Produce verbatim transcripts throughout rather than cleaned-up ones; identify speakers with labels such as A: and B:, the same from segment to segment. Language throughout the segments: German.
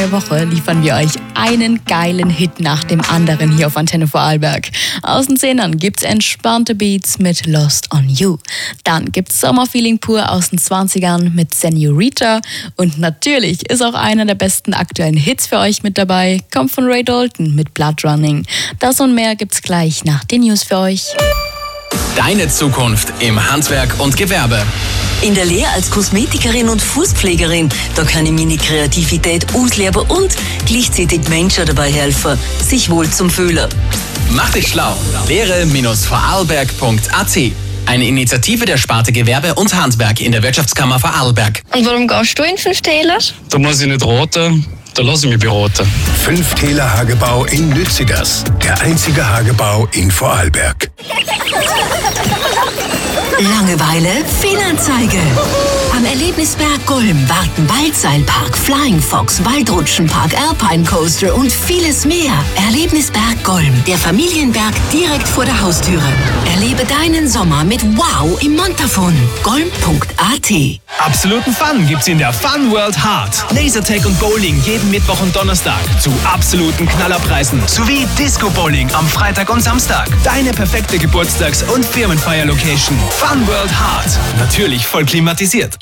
A: jede Woche liefern wir euch einen geilen Hit nach dem anderen hier auf Antenne Vorarlberg. Aus den Zehnern gibt's entspannte Beats mit Lost on You. Dann gibt's Sommerfeeling pur aus den zwanzigern mit Senorita. Und natürlich ist auch einer der besten aktuellen Hits für euch mit dabei. Kommt von Ray Dalton mit Blood Running. Das und mehr gibt's gleich nach den News für euch.
B: Deine Zukunft im Handwerk und Gewerbe.
C: In der Lehre als Kosmetikerin und Fußpflegerin, da kann ich meine Kreativität ausleben und gleichzeitig Menschen dabei helfen, sich wohl zu fühlen.
B: Mach dich schlau. lehre Bindestrich vorarlberg Punkt a t. Eine Initiative der Sparte Gewerbe und Handwerk in der Wirtschaftskammer Vorarlberg.
D: Und warum gehst du in fünf Täler?
E: Da muss ich nicht roten, da lasse ich mich beraten.
F: Fünf Täler Hagebau in Lützigers. Der einzige Hagebau in Vorarlberg.
C: Langeweile, Fehlanzeige. Am Erlebnisberg Golm warten Waldseilpark, Flying Fox, Waldrutschenpark, Alpine Coaster und vieles mehr. Erlebnisberg Golm, der Familienberg direkt vor der Haustüre. Erlebe deinen Sommer mit Wow im Montafon. golm Punkt a t.
G: Absoluten Fun gibt's in der Fun World Hard. Lasertag und Bowling jeden Mittwoch und Donnerstag zu absoluten Knallerpreisen. Sowie Disco Bowling am Freitag und Samstag. Deine perfekte Geburtstags- und Firmenfeier-Location. Fun World Hard. Natürlich voll klimatisiert.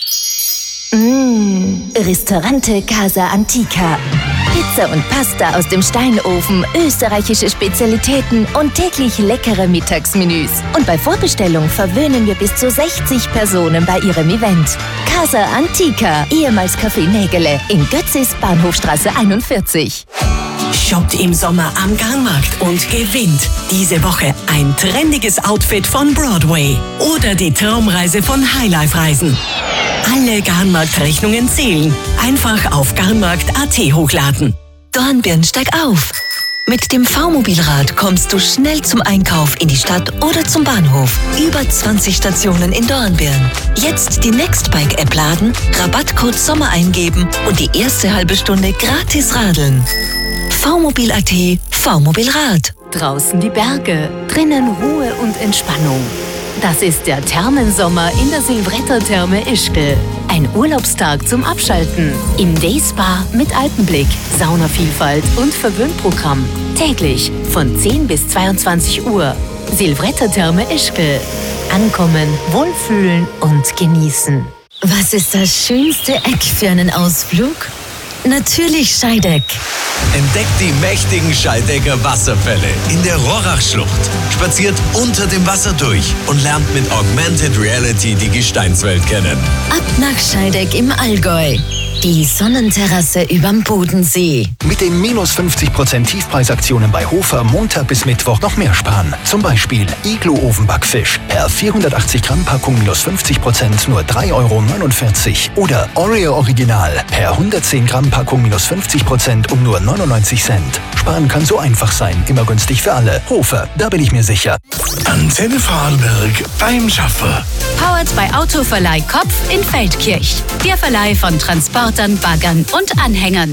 H: Mmh, Ristorante Casa Antica. Pizza und Pasta aus dem Steinofen, österreichische Spezialitäten und täglich leckere Mittagsmenüs. Und bei Vorbestellung verwöhnen wir bis zu sechzig Personen bei ihrem Event. Casa Antica, ehemals Café Nägele, in Götzis, Bahnhofstraße einundvierzig.
C: Shoppt im Sommer am Garnmarkt und gewinnt diese Woche ein trendiges Outfit von Broadway oder die Traumreise von Highlife Reisen. Alle Garnmarkt-Rechnungen zählen. Einfach auf garnmarkt Punkt a t hochladen. Dornbirn, steig auf! Mit dem V-Mobilrad kommst du schnell zum Einkauf in die Stadt oder zum Bahnhof. Über zwanzig Stationen in Dornbirn. Jetzt die Nextbike-App laden, Rabattcode Sommer eingeben und die erste halbe Stunde gratis radeln. V-Mobil Punkt a t, V-Mobilrad.
H: Draußen die Berge, drinnen Ruhe und Entspannung. Das ist der Thermensommer in der Silvretta-Therme Ischgl. Ein Urlaubstag zum Abschalten. Im Dayspa mit Alpenblick, Saunavielfalt und Verwöhnprogramm. Täglich von zehn bis zweiundzwanzig Uhr. Silvretta-Therme Ischgl. Ankommen, wohlfühlen und genießen.
I: Was ist das schönste Eck für einen Ausflug? Natürlich Scheideck.
J: Entdeckt die mächtigen Scheidecker Wasserfälle in der Rohrachschlucht. Spaziert unter dem Wasser durch und lernt mit Augmented Reality die Gesteinswelt kennen.
I: Ab nach Scheideck im Allgäu. Die Sonnenterrasse überm Bodensee.
K: Mit den minus fünfzig Prozent Tiefpreisaktionen bei Hofer Montag bis Mittwoch noch mehr sparen. Zum Beispiel Iglo-Ofenbackfisch per vierhundertachtzig Gramm Packung minus fünfzig Prozent nur drei Euro neunundvierzig. Oder Oreo Original per hundertzehn Gramm Packung minus fünfzig Prozent um nur neunundneunzig Cent. Sparen kann so einfach sein, immer günstig für alle. Hofer, da bin ich mir sicher.
F: Antenne Vorarlberg beim Schaffer.
A: Powered bei Autoverleih Kopf in Feldkirch. Der Verleih von Transportern, Baggern und Anhängern.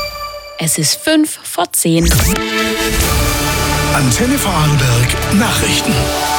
A: Es ist fünf vor zehn.
F: Antenne Vorarlberg Nachrichten.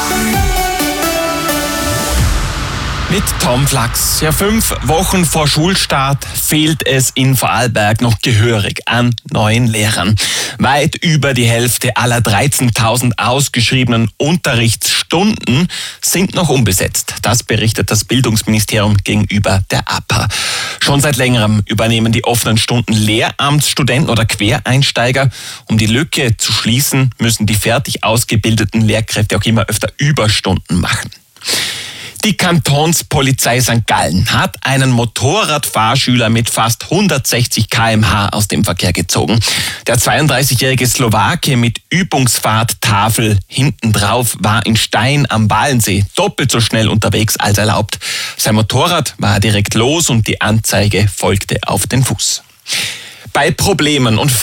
E: Mit Tom Flachs. Ja, fünf Wochen vor Schulstart fehlt es in Vorarlberg noch gehörig an neuen Lehrern. Weit über die Hälfte aller dreizehntausend ausgeschriebenen Unterrichtsstunden sind noch unbesetzt. Das berichtet das Bildungsministerium gegenüber der A P A. Schon seit längerem übernehmen die offenen Stunden Lehramtsstudenten oder Quereinsteiger. Um die Lücke zu schließen, müssen die fertig ausgebildeten Lehrkräfte auch immer öfter Überstunden machen. Die Kantonspolizei Sankt Gallen hat einen Motorradfahrschüler mit fast hundertsechzig Kilometer pro Stunde aus dem Verkehr gezogen. Der zweiunddreißigjährige Slowake mit Übungsfahrttafel hintendrauf war in Stein am Walensee doppelt so schnell unterwegs als erlaubt. Sein Motorrad war direkt los und die Anzeige folgte auf den Fuß. Bei Problemen und